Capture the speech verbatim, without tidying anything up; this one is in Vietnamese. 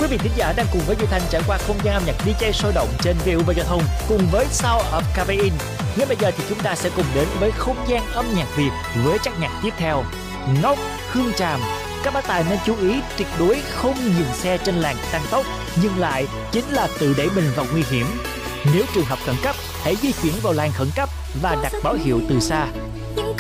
Quý vị thính giả đang cùng với Duy Thanh trải qua không gian âm nhạc đi jay sôi động trên vê o vê Giao thông cùng với Sound of Caffeine. Ngay bây giờ thì chúng ta sẽ cùng đến với không gian âm nhạc Việt với chắc nhạc tiếp theo. Ngốc, Hương Tràm. Các bác tài nên chú ý tuyệt đối không dừng xe trên làn tăng tốc, nhưng lại chính là tự đẩy mình vào nguy hiểm. Nếu trường hợp khẩn cấp, hãy di chuyển vào làn khẩn cấp và đặt báo hiệu từ xa.